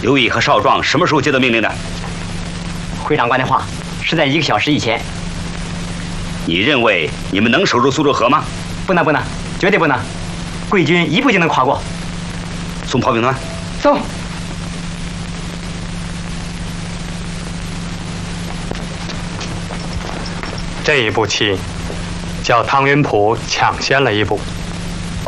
刘毅和少壮什么时候接到命令的？ 回长官的话是在1个小时以前。 你认为你们能守住苏州河吗？ 不能，绝对不能。贵军一步就能跨过。 送炮兵团。 送。 这一步棋，叫汤云浦抢先了一步。